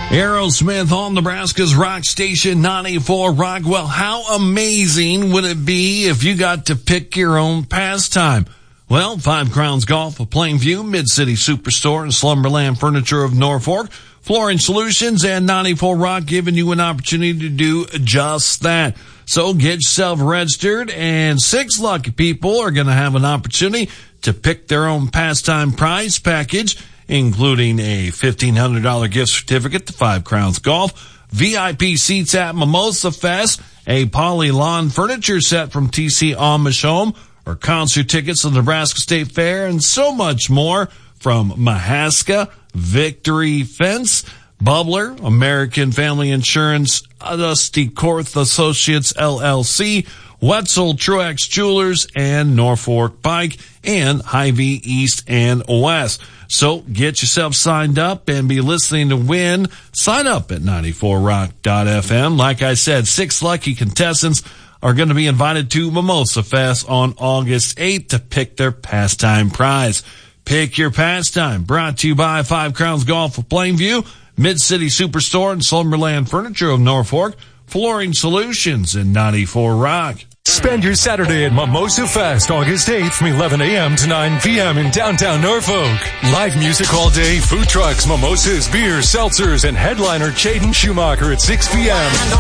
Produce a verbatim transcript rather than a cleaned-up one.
Aerosmith on Nebraska's rock station ninety-four Rock. Well, how amazing would it be if you got to pick your own pastime? Well, Five Crowns Golf of Plainview, Mid-City Superstore, and Slumberland Furniture of Norfolk, Flooring Solutions, and ninety-four Rock giving you an opportunity to do just that. So get yourself registered, and six lucky people are going to have an opportunity to pick their own pastime prize package, including a fifteen hundred dollars gift certificate to Five Crowns Golf, V I P seats at Mimosa Fest, a Poly Lawn furniture set from T C Amish Home, or concert tickets to the Nebraska State Fair, and so much more from Mahaska, Victory Fence, Bubbler, American Family Insurance, Dusty Korth Associates L L C, Wetzel Truex Jewelers, and Norfolk Bike, and Hy-Vee East and West. So get yourself signed up and be listening to win. Sign up at ninety-four rock dot f m. Like I said, six lucky contestants are going to be invited to Mimosa Fest on August eighth to pick their pastime prize. Pick your pastime. Brought to you by Five Crowns Golf of Plainview, Mid-City Superstore, and Slumberland Furniture of Norfolk, Flooring Solutions, and ninety-four Rock. Spend your Saturday at Mimosa Fest, August eighth from eleven a.m. to nine p.m. in downtown Norfolk. Live music all day, food trucks, mimosas, beers, seltzers, and headliner Chaden Schumacher at six p.m.